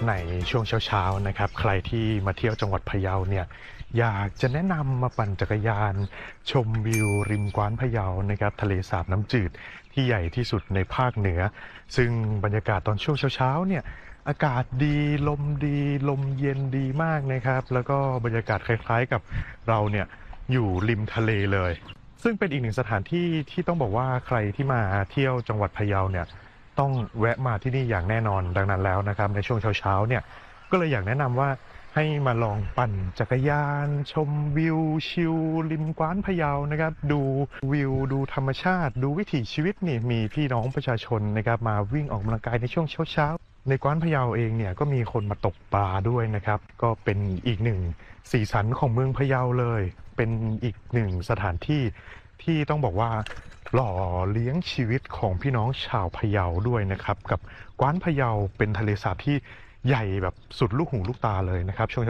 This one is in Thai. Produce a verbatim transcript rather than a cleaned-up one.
ในช่วงเช้าๆนะครับใครที่มาเที่ยวจังหวัดพะเยาเนี่ยอยากจะแนะนำมาปั่นจักรยานชมวิวริมกว้านพะเยานะครับทะเลสาบน้ำจืดที่ใหญ่ที่สุดในภาคเหนือซึ่งบรรยากาศตอนช่วงเช้าๆเนี่ยอากาศดีลมดีลมเย็นดีมากนะครับแล้วก็บรรยากาศคล้ายๆกับเราเนี่ยอยู่ริมทะเลเลยซึ่งเป็นอีกหนึ่งสถานที่ที่ต้องบอกว่าใครที่มาเที่ยวจังหวัดพะเยาเนี่ยต้องแวะมาที่นี่อย่างแน่นอนดังนั้นแล้วนะครับในช่วงเช้าๆเนี่ยก็เลยอยากแนะนำว่าให้มาลองปั่นจักรยานชมวิวชิลริมกว้านพะเยานะครับดูวิวดูธรรมชาติดูวิถีชีวิตนี่มีพี่น้องประชาชนนะครับมาวิ่งออกกำลังกายในช่วงเช้าๆในกว้านพะเยาเองเนี่ยก็มีคนมาตกปลาด้วยนะครับก็เป็นอีกหนึ่งสีสันของเมืองพะเยาเลยเป็นอีกหนึ่งสถานที่ที่ต้องบอกว่าหล่อเลี้ยงชีวิตของพี่น้องชาวพะเยาด้วยนะครับกับกว้านพะเยาเป็นทะเลสาบที่ใหญ่แบบสุดลูกหูลูกตาเลยนะครับช่วง